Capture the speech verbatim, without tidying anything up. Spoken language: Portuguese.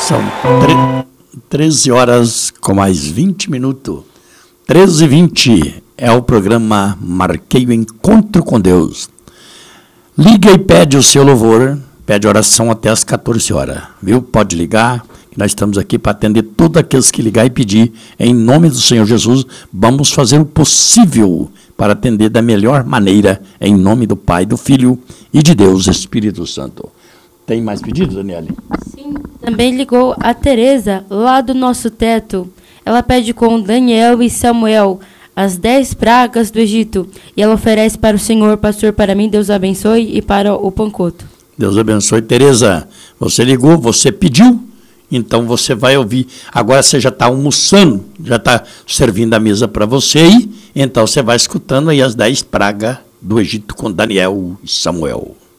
São treze horas com mais vinte minutos. treze e vinte é o programa Marquei o Encontro com Deus. Liga e pede o seu louvor, pede oração até as quatorze horas, viu? Pode ligar, nós estamos aqui para atender todos aqueles que ligar e pedir. Em nome do Senhor Jesus, vamos fazer o possível para atender da melhor maneira, em nome do Pai, do Filho e de Deus Espírito Santo. Tem mais pedidos, Daniele? Sim, também ligou a Tereza, lá do nosso teto. Ela pede com Daniel e Samuel as dez pragas do Egito. E ela oferece para o Senhor, pastor, para mim, Deus abençoe, e para o Pancoto. Deus abençoe, Tereza. Você ligou, você pediu, então você vai ouvir. Agora você já está almoçando, já está servindo a mesa para você aí, então você vai escutando aí as dez pragas do Egito com Daniel e Samuel.